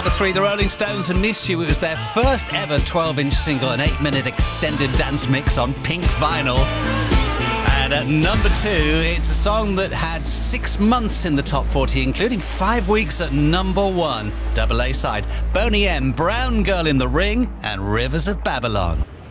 number 3, the Rolling Stones and Miss You. It was their first ever 12-inch single, an 8-minute extended dance mix on pink vinyl. And at number 2, it's a song that had 6 months in the top 40, including 5 weeks at number 1. Double A side, Boney M, Brown Girl in the Ring, and Rivers of Babylon.